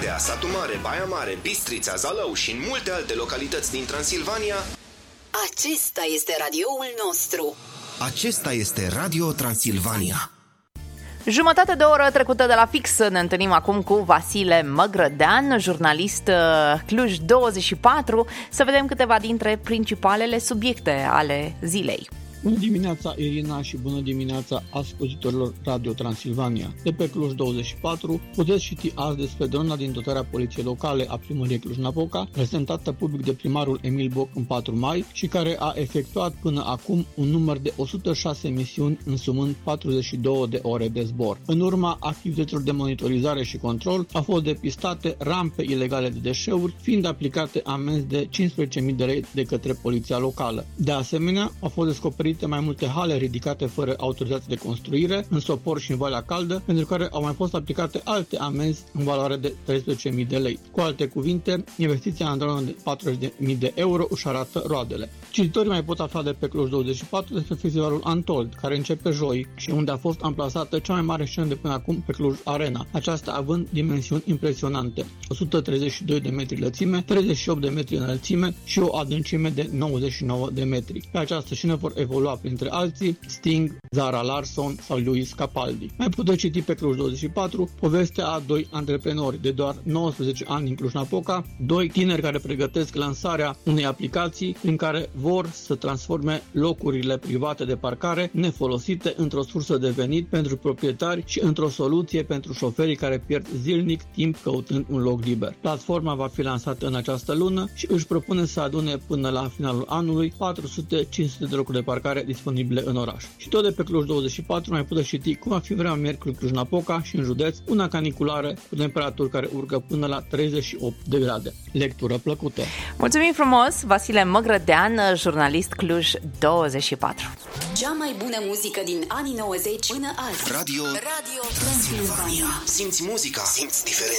Oradea, Satu Mare, Baia Mare, Bistrița, Zalău și în multe alte localități din Transilvania. Acesta este radioul nostru. Acesta este Radio Transilvania. Jumătate de oră trecută de la fix, ne întâlnim acum cu Vasile Măgrădean, jurnalist Cluj 24, să vedem câteva dintre principalele subiecte ale zilei. Bună dimineața, Irina, și bună dimineața ascultătorilor Radio Transilvania. De pe Cluj 24 puteți citi azi despre drona din dotarea poliției locale a primăriei Cluj-Napoca, prezentată public de primarul Emil Boc în 4 mai și care a efectuat până acum un număr de 106 misiuni, însumând 42 de ore de zbor. În urma activităților de monitorizare și control au fost depistate rampe ilegale de deșeuri, fiind aplicate amenzi de 15.000 de lei de către poliția locală. De asemenea, au fost descoperite mai multe hale ridicate fără autorizație de construire în Sopor și în Valea Caldă, pentru care au mai fost aplicate alte amenzi în valoare de 13.000 de lei. Cu alte cuvinte, investiția în dronă de 40.000 de euro își arată roadele. Cititorii mai pot afla de pe Cluj 24 despre festivalul Antold, care începe joi și unde a fost amplasată cea mai mare scenă de până acum pe Cluj Arena, aceasta având dimensiuni impresionante: 132 de metri lățime, 38 de metri înălțime și o adâncime de 99 de metri. Pe această scenă vor evolua printre alții Sting, Zara Larsson sau Luis Capaldi. Mai puteți citi pe Cluj 24 povestea a doi antreprenori de doar 19 ani din Cluj-Napoca, doi tineri care pregătesc lansarea unei aplicații prin care vor să transforme locurile private de parcare nefolosite într-o sursă de venit pentru proprietari și într-o soluție pentru șoferii care pierd zilnic timp căutând un loc liber. Platforma va fi lansată în această lună și își propune să adune până la finalul anului 400-500 de locuri de parcare disponibile în oraș. Și tot de pe Cluj 24 mai puteți citi cum va fi vremea miercuri Cluj-Napoca și în județ, una caniculară cu temperaturi care urcă până la 38 de grade. Lectură plăcută! Mulțumim frumos, Vasile Măgrădean, jurnalist Cluj 24. Cea mai bună muzică din anii 90 până azi. Radio Transilvania. Simți muzica, simți diferența.